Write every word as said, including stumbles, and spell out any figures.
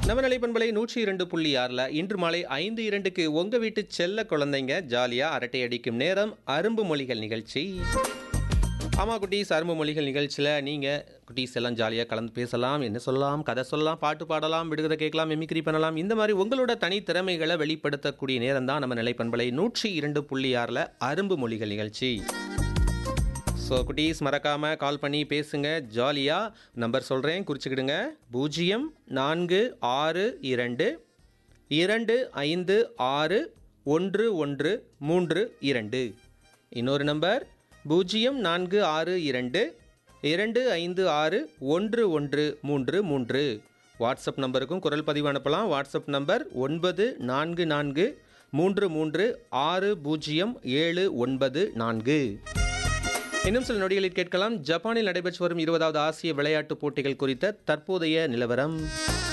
நம்ம நிலைப்பண்பலை நூற்றி இரண்டு புள்ளி ஆறில் இன்று மாலை ஐந்து இரண்டுக்கு உங்கள் வீட்டு செல்ல குழந்தைங்க ஜாலியாக அரட்டை அடிக்கும் நேரம் அரும்பு மொழிகள் நிகழ்ச்சி. ஆமாம் குட்டீஸ், அரும்பு மொழிகள் நிகழ்ச்சியில் நீங்கள் குட்டீஸ் எல்லாம் ஜாலியாக கலந்து பேசலாம், என்ன சொல்லலாம், கதை சொல்லலாம், பாட்டு பாடலாம், விடுகதை கேட்கலாம், மிமிக்ரி பண்ணலாம். இந்த மாதிரி உங்களோட தனி திறமைகளை வெளிப்படுத்தக்கூடிய நேரம் தான் நம்ம நிலைப்பண்பலை நூற்றி இரண்டு புள்ளி ஆறில் அரும்பு மொழிகள் நிகழ்ச்சி. ஸோ குட்டீஸ் மறக்காமல் கால் பண்ணி பேசுங்க ஜாலியாக. நம்பர் சொல்கிறேன், குறிச்சிக்கிடுங்க. பூஜ்ஜியம் நான்கு ஆறு இரண்டு இரண்டு ஐந்து ஆறு ஒன்று ஒன்று மூன்று இரண்டு. இன்னொரு நம்பர் பூஜ்ஜியம் நான்கு ஆறு இரண்டு இரண்டு ஐந்து ஆறு ஒன்று ஒன்று மூன்று மூன்று. வாட்ஸ்அப் நம்பருக்கும் குரல் பதிவு அனுப்பலாம். வாட்ஸ்அப் நம்பர் ஒன்பது நான்கு நான்கு மூன்று மூன்று ஆறு பூஜ்ஜியம் ஏழு ஒன்பது நான்கு. இன்னும் சில நொடிகளில் கேட்கலாம் ஜப்பானில் நடைபெற்று வரும் இருபதாவது ஆசிய விளையாட்டுப் போட்டிகள் குறித்த தற்போதைய நிலவரம்.